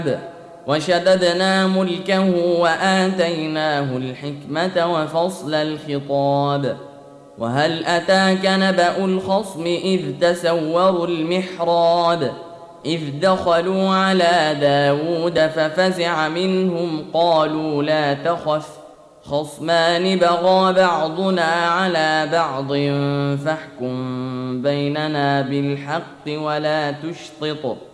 وشددنا ملكه وآتيناه الحكمة وفصل الخطاب. وهل أتاك نبأ الخصم إذ تسوروا المحراب إذ دخلوا على داود ففزع منهم قالوا لا تخف خصمان بغى بعضنا على بعض فاحكم بيننا بالحق ولا تشطط